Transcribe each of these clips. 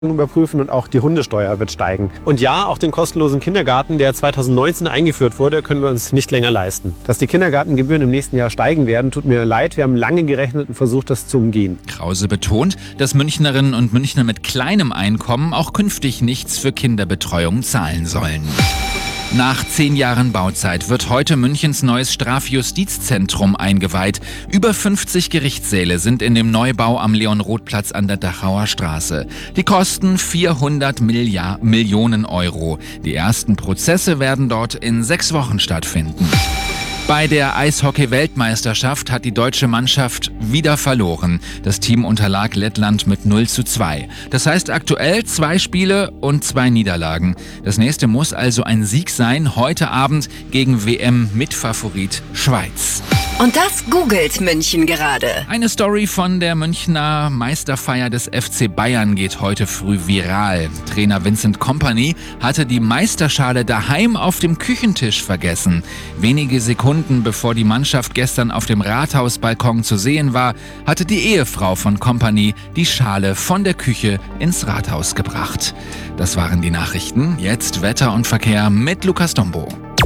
überprüfen und auch die Hundesteuer wird steigen. Und ja, auch den kostenlosen Kindergarten, der 2019 eingeführt wurde, können wir uns nicht länger leisten. Dass die Kindergartengebühren im nächsten Jahr steigen werden, tut mir leid. Wir haben lange gerechnet und versucht, das zu umgehen. Krause betont, dass Münchnerinnen und Münchner mit kleinem Einkommen auch künftig nichts für Kinderbetreuung zahlen sollen. Nach 10 Jahren Bauzeit wird heute Münchens neues Strafjustizzentrum eingeweiht. Über 50 Gerichtssäle sind in dem Neubau am Leon-Roth-Platz an der Dachauer Straße. Die kosten 400 Millionen Euro. Die ersten Prozesse werden dort in 6 Wochen stattfinden. Bei der Eishockey-Weltmeisterschaft hat die deutsche Mannschaft wieder verloren. Das Team unterlag Lettland mit 0:2. Das heißt aktuell 2 Spiele und 2 Niederlagen. Das nächste muss also ein Sieg sein, heute Abend gegen WM-Mitfavorit Schweiz. Und das googelt München gerade. Eine Story von der Münchner Meisterfeier des FC Bayern geht heute früh viral. Trainer Vincent Kompany hatte die Meisterschale daheim auf dem Küchentisch vergessen. Wenige Sekunden bevor die Mannschaft gestern auf dem Rathausbalkon zu sehen war, hatte die Ehefrau von Kompany die Schale von der Küche ins Rathaus gebracht. Das waren die Nachrichten. Jetzt Wetter und Verkehr mit Lukas Dombo.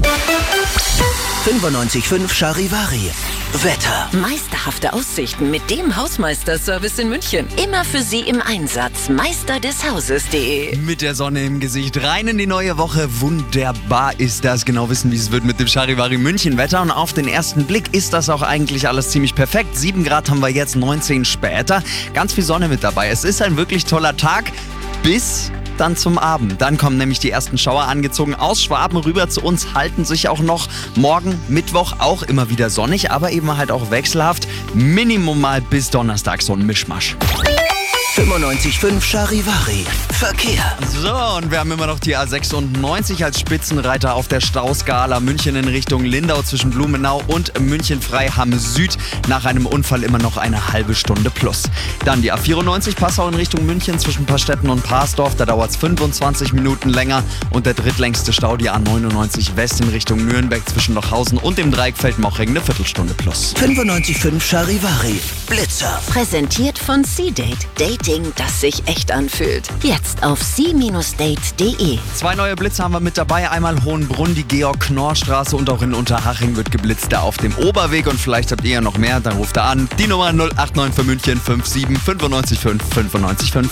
95.5 Charivari. Wetter. Meisterhafte Aussichten mit dem Hausmeisterservice in München. Immer für Sie im Einsatz. Meisterdeshauses.de. Mit der Sonne im Gesicht rein in die neue Woche. Wunderbar ist das. Genau wissen, wie es wird mit dem Charivari München Wetter. Und auf den ersten Blick ist das auch eigentlich alles ziemlich perfekt. 7 Grad haben wir jetzt, 19 später. Ganz viel Sonne mit dabei. Es ist ein wirklich toller Tag bis dann zum Abend. Dann kommen nämlich die ersten Schauer angezogen aus Schwaben rüber zu uns, halten sich auch noch. Morgen, Mittwoch auch immer wieder sonnig, aber eben halt auch wechselhaft. Minimum mal bis Donnerstag so ein Mischmasch. 95.5 Charivari. Verkehr. So, und wir haben immer noch die A96 als Spitzenreiter auf der Stauskala. München in Richtung Lindau zwischen Blumenau und München-Freiham Süd. Nach einem Unfall immer noch eine halbe Stunde plus. Dann die A94 Passau in Richtung München zwischen Pastetten und Parsdorf. Da dauert es 25 Minuten länger. Und der drittlängste Stau, die A99 West in Richtung Nürnberg zwischen Lochhausen und dem Dreieck Feldmochring, eine Viertelstunde plus. 95.5 Charivari. Blitzer. Präsentiert von C-Date. Dating, das sich echt anfühlt. Jetzt auf c-date.de. 2 neue Blitze haben wir mit dabei. Einmal Hohenbrunn, die Georg-Knorr-Straße und auch in Unterhaching wird geblitzt, da auf dem Oberweg. Und vielleicht habt ihr ja noch mehr, dann ruft da an. Die Nummer 089 für München 57 95 5 95 5.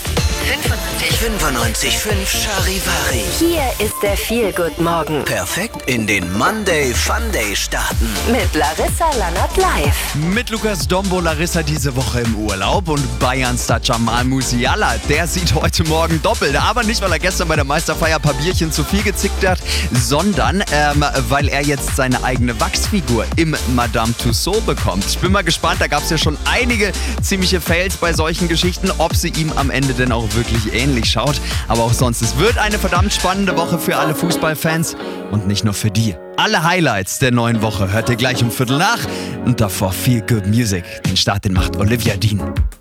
95.5 Charivari. Hier ist der Feel-Good-Morgen. Perfekt in den Monday Funday starten. Mit Larissa Lannert live. Mit Lukas Dombo, Larissa diese Woche im Urlaub und Bayern-Star Jamal Musiala, der sieht heute Morgen doppelt. Aber nicht, weil er gestern bei der Meisterfeier ein paar Bierchen zu viel gezickt hat, sondern weil er jetzt seine eigene Wachsfigur im Madame Tussauds bekommt. Ich bin mal gespannt, da gab es ja schon einige ziemliche Fails bei solchen Geschichten, ob sie ihm am Ende denn auch wirklich ähnlich schaut. Aber auch sonst, es wird eine verdammt spannende Woche für alle Fußballfans und nicht nur für die. Alle Highlights der neuen Woche hört ihr gleich um 7:15 und davor viel Good Music. Den Start, den macht Olivia Dean.